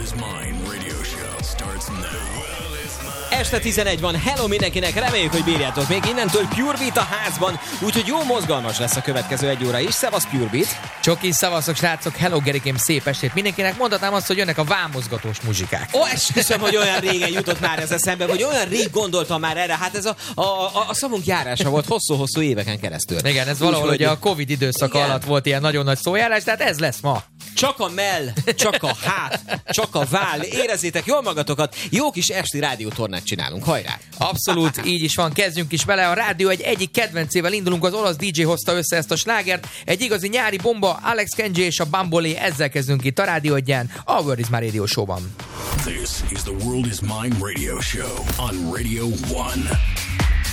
Mine radio show starts now. Este 11 van, hello mindenkinek, reméljük, hogy bírjátok még innentől Pure Beat a házban, úgyhogy jó mozgalmas lesz a következő egy óra is. Szevasz Pure Beat! Csoki, szavazok srácok, hello Gerikém, szép estét mindenkinek, mondhatnám azt, hogy jönnek a vámozgatós muzsikák. Ó, esküszöm, hogy olyan régen jutott már ez eszembe, hogy olyan rég gondoltam már erre, hát ez a szavunk járása volt hosszú-hosszú éveken keresztül. Igen, ez valahol ugye a Covid időszaka alatt volt ilyen nagyon nagy szójárás, tehát ez lesz ma. Csak a mell, csak a hát, csak a váll. Érezzétek jól magatokat, jó kis esti rádiótornát csinálunk, hajrá! Abszolút, így is van, kezdjünk is vele. A rádió egyik kedvencével indulunk, az olasz DJ hozta össze ezt a slágert. Egy igazi nyári bomba, Alex Kenji és a Bambolé, ezzel kezdünk itt a Rádió Egyen, a World is My Radio Show-ban. This is the World is Mine radio show on Radio 1.